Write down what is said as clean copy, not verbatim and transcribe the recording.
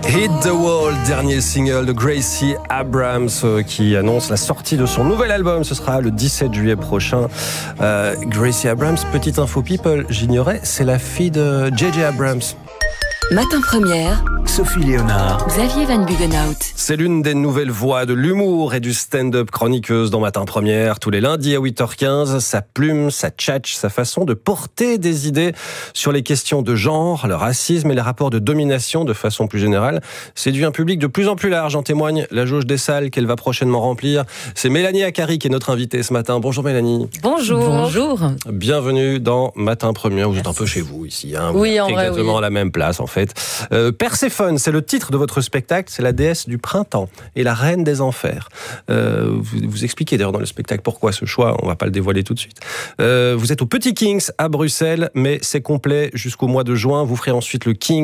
Hit the Wall, dernier single de Gracie Abrams qui annonce la sortie de son nouvel album. Ce sera le 17 juillet prochain. Gracie Abrams, petite info people, j'ignorais, c'est la fille de J.J. Abrams. Matin Première, Sophie Léonard, Xavier Van Bugenhout. C'est l'une des nouvelles voix de l'humour et du stand-up chroniqueuse dans Matin Première. Tous les lundis à 8h15, sa plume, sa tchatch, sa façon de porter des idées sur les questions de genre, le racisme et les rapports de domination de façon plus générale séduit un public de plus en plus large. En témoigne la jauge des salles qu'elle va prochainement remplir. C'est Mélanie Akari qui est notre invitée ce matin. Bonjour Mélanie. Bonjour. Bonjour. Bienvenue dans Matin Première. Vous êtes un peu chez vous ici. Oui, en vrai, exactement oui. à la même place en fait. Perséphone, c'est le titre de votre spectacle. C'est la déesse du printemps et la reine des enfers. Vous expliquez d'ailleurs dans le spectacle pourquoi ce choix. On va pas le dévoiler tout de suite. Vous êtes au Petit Kings à Bruxelles, mais c'est complet jusqu'au mois de juin. Vous ferez ensuite le King